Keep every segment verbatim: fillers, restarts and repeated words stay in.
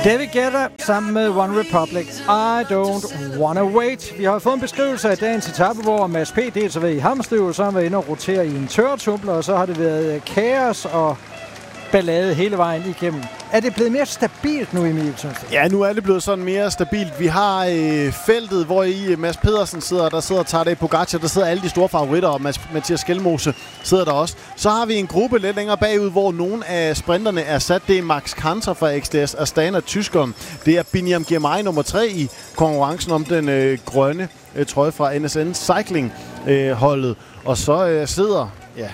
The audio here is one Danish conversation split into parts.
David Guetta sammen med One Republic. I don't wanna wait. Vi har fået en beskrivelse af dagens etape, hvor Mads P. dels har været i hamstøv, og så har han været inde og rotere i en tørretumbler, og så har det været kaos og ballade hele vejen igennem. Er det blevet mere stabilt nu, Emil? Ja, nu er det blevet sådan mere stabilt. Vi har øh, feltet, hvor i Mads Pedersen sidder, der sidder Tadej Pogacar, der sidder alle de store favoritter, og Mads, Mathias Skelmose sidder der også. Så har vi en gruppe lidt længere bagud, hvor nogle af sprinterne er sat. Det er Max Kanter fra X D S Astana, tyskeren. Det er Biniam Girmay nummer tre i konkurrencen om den øh, grønne øh, trøje fra N S N Cycling-holdet. Øh, og så øh, sidder... Ja,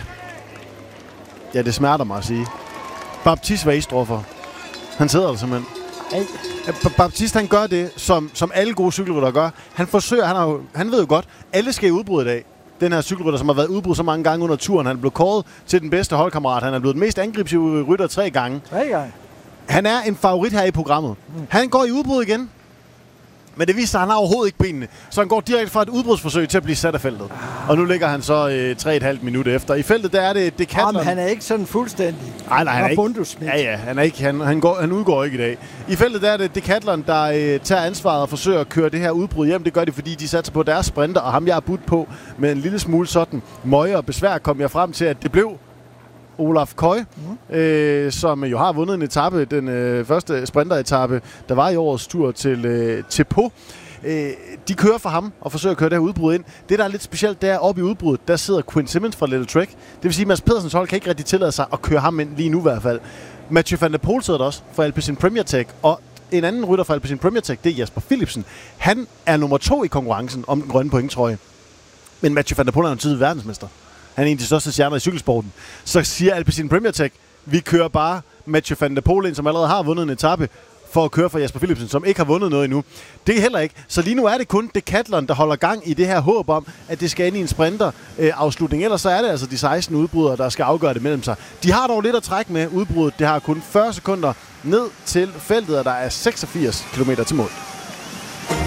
ja, det smerter mig at sige. Baptiste Weistroffer. Han sidder der simpelthen. Hey. Baptiste, han gør det, som, som alle gode cykelryttere gør. Han forsøger, han, har, han ved jo godt, alle skal i udbrud i dag. Den her cykelrytter, som har været udbrud så mange gange under turen. Han er blevet kåret til den bedste holdkammerat. Han er blevet den mest angrebsive rytter tre gange. Tre gange. Han er en favorit her i programmet. Mm. Han går i udbrud igen. Men det viser sig, at han har overhovedet ikke benene. Så han går direkte fra et udbrudsforsøg til at blive sat af feltet. Og nu ligger han så øh, tre komma fem minut efter. I feltet der er det Decathlon. Jamen, han er ikke sådan fuldstændig. Nej, nej, han er ikke. Ja, ja, han er ikke. Han, han, går, han udgår ikke i dag. I feltet der er det Decathlon, der øh, tager ansvaret og forsøger at køre det her udbrud hjem. Det gør de, fordi de satser på deres sprinter, og ham jeg har budt på med en lille smule sådan møje og besvær, kom jeg frem til, at det blev Olaf Koy, mm. øh, som jo har vundet en etape, den øh, første sprinteretape, der var i årets tur til, øh, til Pau. Øh, de kører for ham og forsøger at køre det her udbrud ind. Det, der er lidt specielt, det er, oppe i udbruddet, der sidder Quinn Simmons fra Little Trek. Det vil sige, at Mads Pedersens hold kan ikke rigtig tillade sig at køre ham ind lige nu i hvert fald. Mathieu van der Poel sidder der også fra Alpecin Premier Tech, og en anden rytter fra Alpecin Premier Tech, det er Jasper Philipsen. Han er nummer to i konkurrencen om den grønne pointtrøje. Men Mathieu van der Poel er en tidligere verdensmester. Han er en af de største stjerner i cykelsporten. Så siger Alpecin Premier Tech, vi kører bare Mathieu van der Poel ind, som allerede har vundet en etape, for at køre for Jasper Philipsen, som ikke har vundet noget endnu. Det er heller ikke. Så lige nu er det kun Decathlon, der holder gang i det her håb om, at det skal ind i en sprinter-afslutning. Øh, Ellers så er det altså de seksten udbrydere, der skal afgøre det mellem sig. De har dog lidt at trække med udbruddet. Det har kun fyrre sekunder ned til feltet, og der er seksogfirs kilometer til mål.